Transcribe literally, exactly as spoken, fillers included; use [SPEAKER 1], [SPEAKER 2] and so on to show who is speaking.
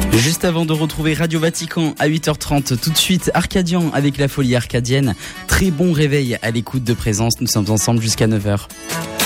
[SPEAKER 1] Juste avant de retrouver Radio Vatican à huit heures trente, tout de suite Arcadian avec la folie arcadienne. Très bon réveil à l'écoute de Présence, nous sommes ensemble jusqu'à neuf heures.